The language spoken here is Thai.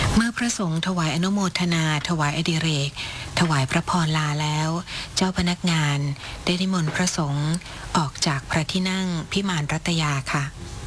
เมื่อพระสงฆ์ถวายอนุโมทนาถวายอดิเรกถวายพระพรลาแล้ว เจ้าพนักงานได้นิมนต์พระสงฆ์ออกจากพระที่นั่งพิมานรัตยาค่ะ